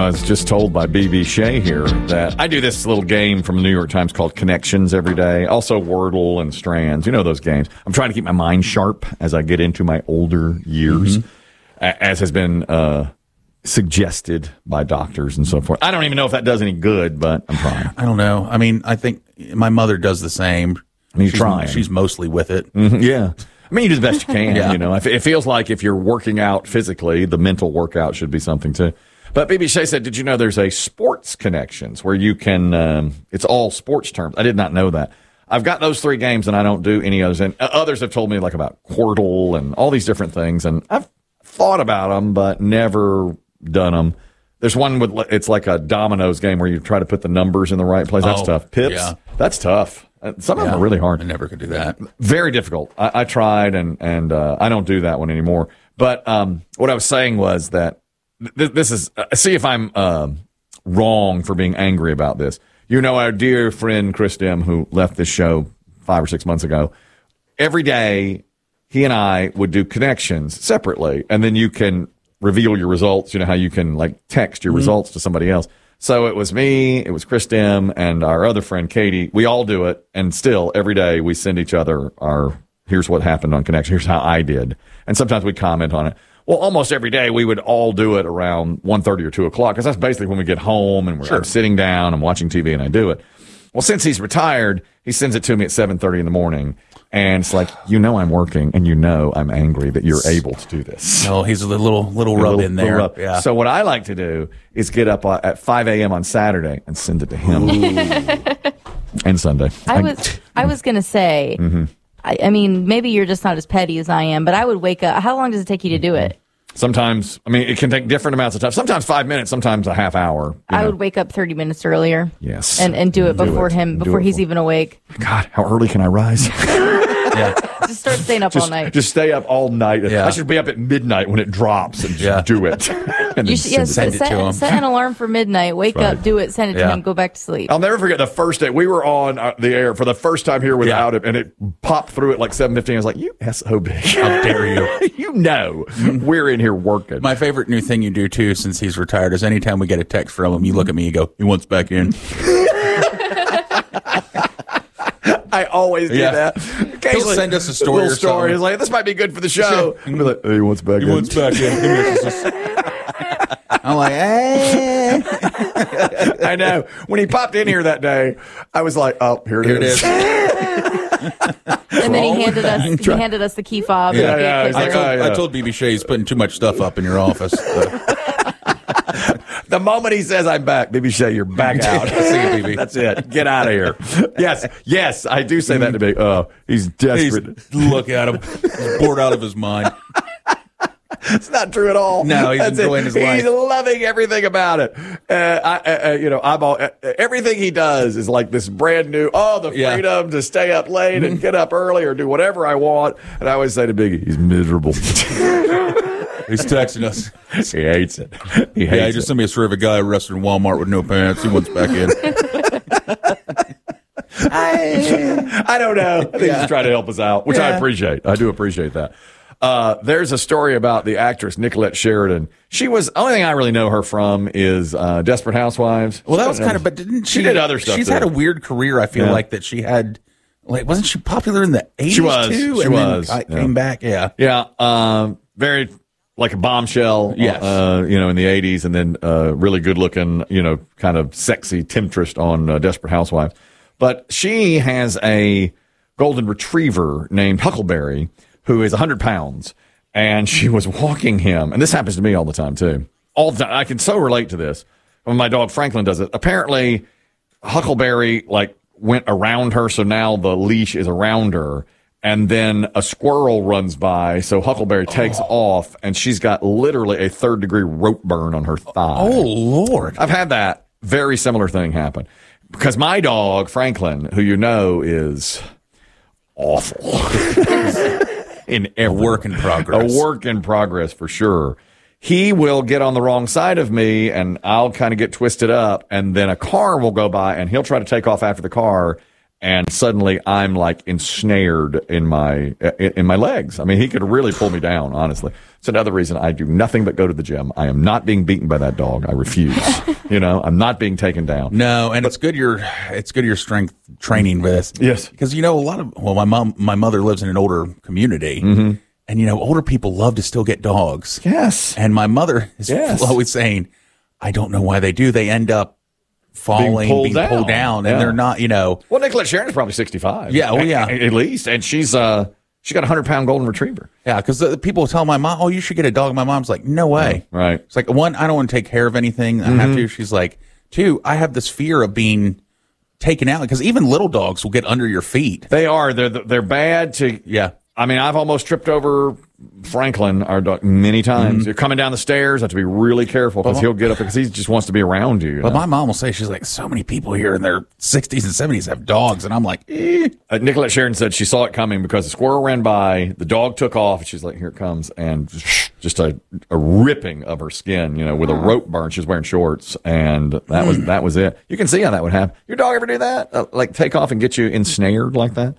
I was just told by BB Shea here that I do this little game from the New York Times called Connections every day. Also Wordle and Strands. You know those games. I'm trying to keep my mind sharp as I get into my older years, as has been suggested by doctors and so forth. I don't even know if that does any good, but I'm trying. I don't know. I mean, I think my mother does the same. She's trying. She's mostly with it. Mm-hmm, yeah. I mean, you do the best you can. Yeah. You know, it feels like if you're working out physically, the mental workout should be something too. But BB Shea said, did you know there's a sports connections where you can, it's all sports terms. I did not know that. I've got those 3 games and I don't do any others. And others have told me like about Quirtle and all these different things. And I've thought about them, but never done them. There's one with, it's like a dominoes game where you try to put the numbers in the right place. That's tough. Pips, yeah. That's tough. Some of them are really hard. I never could do that. Very difficult. I tried and I don't do that one anymore. But what I was saying was that this is, see if I'm wrong for being angry about this. You know, our dear friend Chris Dim, who left this show 5 or 6 months ago, every day he and I would do connections separately, and then you can reveal your results. You know how you can like text your results to somebody else. So it was me, it was Chris Dim, and our other friend Katie. We all do it, and still every day we send each other our, here's what happened on Connection, here's how I did. And sometimes we comment on it. Well, almost every day we would all do it around 1:30 or 2 o'clock, because that's basically when we get home and I'm sitting down, I'm watching TV, and I do it. Well, since he's retired, he sends it to me at 7:30 in the morning. And it's like, you know I'm working, and you know I'm angry that you're able to do this. No, he's a little rub in there. Rub. Yeah. So what I like to do is get up at 5 a.m. on Saturday and send it to him. And Sunday. I was going to say, I mean, maybe you're just not as petty as I am, but I would wake up. How long does it take you to do it? Sometimes, I mean, it can take different amounts of time. Sometimes 5 minutes, sometimes a half hour. I would wake up 30 minutes earlier. Yes. And do it before he's even awake. God, how early can I rise? Yeah. Just start staying up all night. Just stay up all night. Yeah. I should be up at midnight when it drops and just do it. And You then should, send it to him. set an alarm for midnight. Wake up, do it, send it to him, go back to sleep. I'll never forget the first day we were on the air for the first time here without it, and it popped through at like 7:15. I was like, "You SOB, How dare you?" You know, we're in here working. My favorite new thing you do too, since he's retired, is anytime we get a text from him, you look at me, you go, "He wants back in." I always do that. He'll send us a story. He's like, "This might be good for the show." And be like, "Hey, he wants back in." He wants back in. I'm like, hey. I know. When he popped in here that day, I was like, "Oh, here it is." And then he handed us the key fob. Yeah. I told BB Shea he's putting too much stuff up in your office. The moment he says I'm back, BB Shea, you're back out. That's it. Get out of here. Yes, I do say that to me. Oh, he's desperate. Look at him. He's bored out of his mind. It's not true at all. No, he's enjoying his life. He's loving everything about it. Everything he does is like this brand new. Oh, the freedom to stay up late and get up early or do whatever I want. And I always say to Biggie, he's miserable. He's texting us. He hates it. He just sent me a story of a guy arrested in Walmart with no pants. He wants back in. I don't know. I think he's trying to help us out, which I appreciate. I do appreciate that. There's a story about the actress Nicolette Sheridan. She was, only thing I really know her from is Desperate Housewives. Well, that was kind of, but didn't she? She did other stuff. She's had a weird career, I feel like, that she had. Like, wasn't she popular in the 80s she was, too? She was. Then came back, Yeah, very like a bombshell, in the 80s, and then really good looking, kind of sexy temptress on Desperate Housewives. But she has a golden retriever named Huckleberry, who is 100 pounds, and she was walking him. And this happens to me all the time, too. All the time. I can so relate to this. When my dog Franklin does it, apparently Huckleberry, went around her, so now the leash is around her. And then a squirrel runs by, so Huckleberry takes off, and she's got literally a 3rd-degree rope burn on her thigh. Oh, Lord. I've had that very similar thing happen. Because my dog, Franklin, who you know is awful. A work in progress. A work in progress for sure. He will get on the wrong side of me, and I'll kind of get twisted up, and then a car will go by, and he'll try to take off after the car, and suddenly I'm like ensnared in my legs. I mean, he could really pull me down, honestly. It's another reason I do nothing but go to the gym. I am not being beaten by that dog. I refuse. I'm not being taken down. No, and it's good your strength training with this. Yes. Because my mother lives in an older community, and older people love to still get dogs. Yes. And my mother is always saying, I don't know why they do. They end up falling, being pulled down, and they're not, Well, Nicolette Sharon's probably 65. Yeah, at least, and she got a 100-pound golden retriever. Yeah, because people tell my mom, "Oh, you should get a dog." My mom's like, "No way." Right. It's like, one, I don't want to take care of anything. I have to. She's like, two, I have this fear of being taken out because even little dogs will get under your feet. They are. They're bad to. Yeah. I mean, I've almost tripped over Franklin, our dog, many times. You're coming down the stairs, have to be really careful because he'll get up because he just wants to be around you. But my mom will say, she's like, so many people here in their 60s and 70s have dogs. And I'm like, Nicolette Sharon said she saw it coming because the squirrel ran by, the dog took off, and she's like, here it comes. And just a ripping of her skin, with a rope burn. She was wearing shorts, and that was it. You can see how that would happen. Your dog ever do that? Like take off and get you ensnared like that?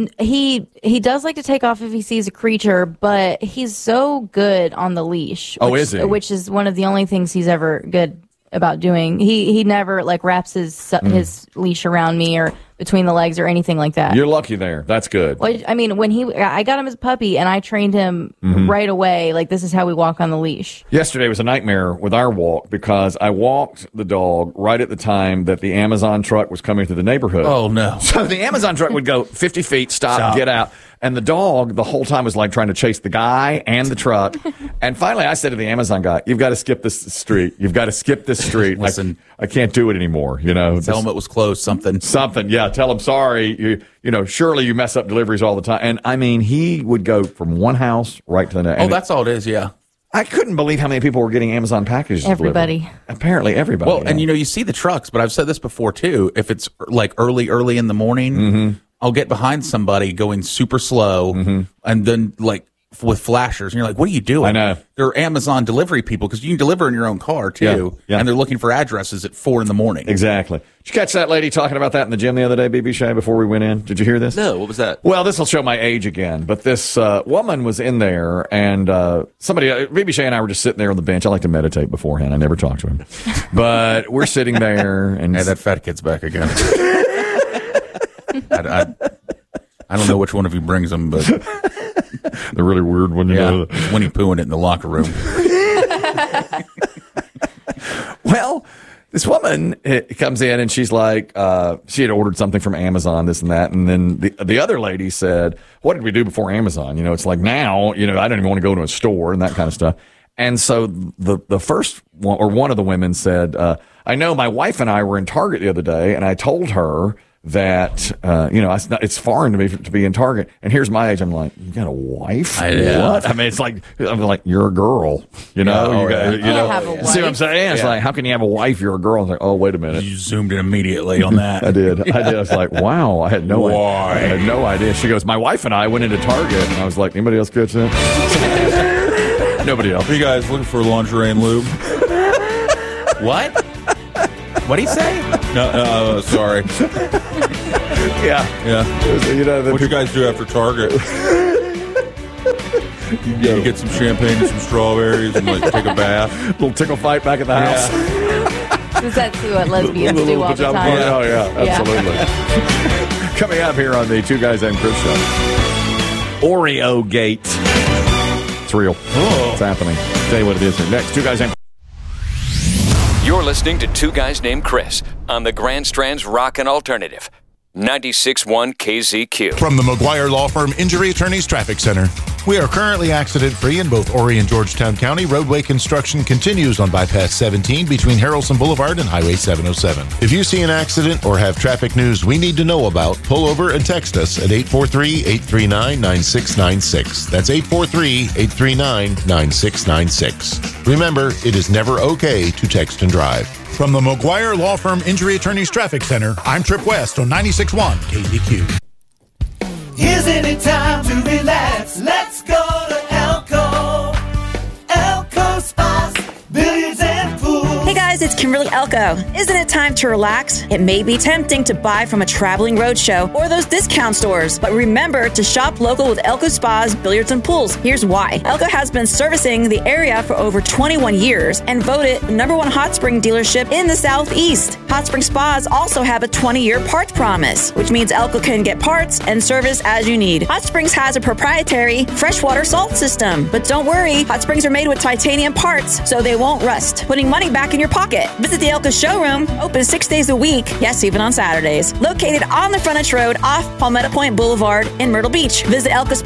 He does like to take off if he sees a creature, but he's so good on the leash. Is he? Which is one of the only things he's ever good about doing. He never like wraps his leash around me or between the legs or anything like that. You're lucky there. That's good. Well, I mean, I got him as a puppy and I trained him right away. Like, this is how we walk on the leash. Yesterday was a nightmare with our walk because I walked the dog right at the time that the Amazon truck was coming through the neighborhood. oh no. So the Amazon truck would go 50 feet, stop, get out. And the dog the whole time was like trying to chase the guy and the truck. And finally I said to the Amazon guy, you've got to skip this street. You've got to skip this street. Listen, I can't do it anymore. His helmet was closed, something. Yeah. Tell him sorry. Surely you mess up deliveries all the time. And I mean, he would go from one house right to the next. Oh, that's all it is. Yeah. I couldn't believe how many people were getting Amazon packages. Everybody. Delivered. Apparently everybody. Well, and you see the trucks, but I've said this before too. If it's like early in the morning, I'll get behind somebody going super slow and then like with flashers. And you're like, what are you doing? I know. They're Amazon delivery people because you can deliver in your own car too. Yeah. And they're looking for addresses at 4 a.m. Exactly. Did you catch that lady talking about that in the gym the other day, BB Shea, before we went in? Did you hear this? No, what was that? Well, this will show my age again, but this woman was in there and somebody, BB Shea and I were just sitting there on the bench. I like to meditate beforehand. I never talk to him. But we're sitting there and... Hey, that fat kid's back again. I don't know which one of you brings them, but the really weird one, Winnie Poohing it in the locker room. Well, this woman comes in and she's like, she had ordered something from Amazon, this and that, and then the other lady said, "What did we do before Amazon? It's like now, I don't even want to go to a store and that kind of stuff." And so the first one, or one of the women said, "I know my wife and I were in Target the other day, and I told her that it's foreign to me to be in Target, and here's my age." I'm like, "You got a wife? What?" I mean, it's like I'm like, "You're a girl, you have a wife. See what I'm saying? It's like, how can you have a wife? You're a girl." I was like, "Oh, wait a minute." You zoomed in immediately on that. I did. I was like, "Wow, I had no idea." I had no idea. She goes, "My wife and I went into Target," and I was like, "Anybody else catch that?" Nobody else. Are you guys looking for lingerie and lube? What? What'd he say? No, sorry. Yeah. What'd you guys do after Target? You get some champagne and some strawberries and like take a bath. Little tickle fight back at the house. Because that's what lesbians do all the time. Party. Oh, yeah, absolutely. Coming up here on the Two Guys Named Chris show, Oreo Gate. It's real. It's happening. Tell you what it is here. Next, Two Guys Named. You're listening to Two Guys Named Chris on the Grand Strand's Rockin' Alternative, 96.1 KZQ. From the McGuire Law Firm Injury Attorneys Traffic Center. We are currently accident-free in both Horry and Georgetown County. Roadway construction continues on Bypass 17 between Harrelson Boulevard and Highway 707. If you see an accident or have traffic news we need to know about, pull over and text us at 843-839-9696. That's 843-839-9696. Remember, it is never okay to text and drive. From the McGuire Law Firm Injury Attorneys Traffic Center, I'm Trip West on 96.1 KDQ. Isn't it time to relax? Let's go to Elko. Elko Spas, Billiards and Pool. Hey guys, it's Kimberly Elko. Isn't it time to relax? It may be tempting to buy from a traveling roadshow or those discount stores, but remember to shop local with Elko Spas, Billiards, and Pools. Here's why. Elko has been servicing the area for over 21 years and voted the #1 hot spring dealership in the Southeast. Hot Spring Spas also have a 20-year parts promise, which means Elko can get parts and service as you need. Hot Springs has a proprietary freshwater salt system, but don't worry, Hot Springs are made with titanium parts, so they won't rust, putting money back in your pocket. Visit the Elko showroom, open 6 days a week, yes, even on Saturdays. Located on the frontage road off Palmetto Point Boulevard in Myrtle Beach. Visit Elko